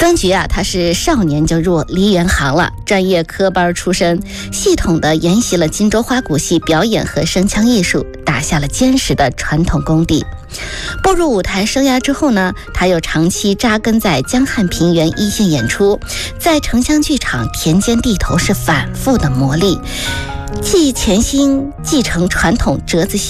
张菊他是少年就入梨园行了，专业科班出身，系统的研习了金州花鼓戏表演和声腔艺术，打下了坚实的传统功底。步入舞台生涯之后呢，他又长期扎根在江汉平原一线演出，在城乡剧场、田间地头是反复的磨砺，既潜心继承传统折子戏